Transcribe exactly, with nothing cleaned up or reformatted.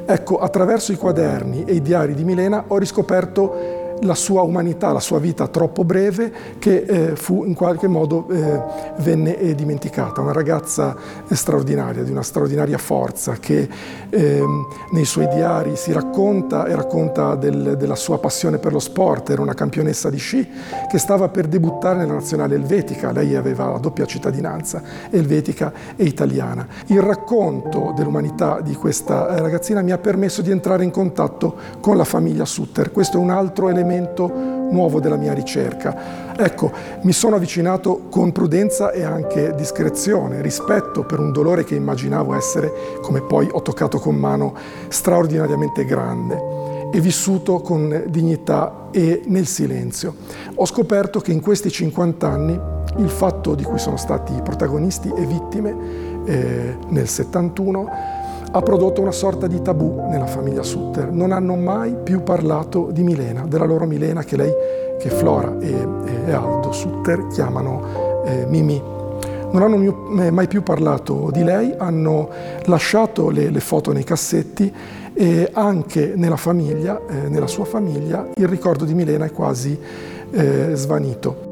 Ecco, attraverso i quaderni e i diari di Milena ho riscoperto la sua umanità, la sua vita troppo breve che eh, fu in qualche modo eh, venne eh, dimenticata. Una ragazza straordinaria, di una straordinaria forza che eh, nei suoi diari si racconta e racconta del, della sua passione per lo sport. Era una campionessa di sci che stava per debuttare nella nazionale elvetica. Lei aveva la doppia cittadinanza, elvetica e italiana. Il racconto dell'umanità di questa ragazzina mi ha permesso di entrare in contatto con la famiglia Sutter. Questo è un altro elemento nuovo della mia ricerca. Ecco, mi sono avvicinato con prudenza e anche discrezione, rispetto per un dolore che immaginavo essere, come poi ho toccato con mano, straordinariamente grande, e vissuto con dignità e nel silenzio. Ho scoperto che in questi cinquanta anni il fatto di cui sono stati protagonisti e vittime eh, nel settantuno ha prodotto una sorta di tabù nella famiglia Sutter. Non hanno mai più parlato di Milena, della loro Milena che lei, che Flora e, e Aldo Sutter chiamano eh, Mimì. Non hanno più, eh, mai più parlato di lei, hanno lasciato le, le foto nei cassetti e anche nella famiglia, eh, nella sua famiglia, il ricordo di Milena è quasi eh, svanito.